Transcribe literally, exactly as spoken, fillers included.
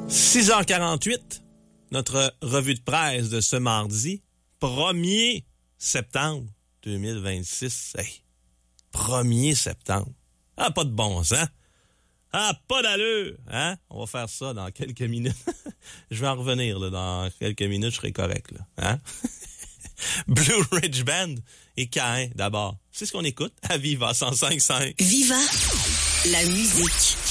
six heures quarante-huit, notre revue de presse de ce mardi, premier septembre deux mille vingt-six. Hey, premier septembre. Ah, pas de bon sens. Ah, pas d'allure. Hein? On va faire ça dans quelques minutes. Je vais en revenir là, dans quelques minutes, je serai correct. Là. Hein? Blue Ridge Band et Caïn d'abord. C'est ce qu'on écoute à Viva cent cinq virgule cinq. Viva, la musique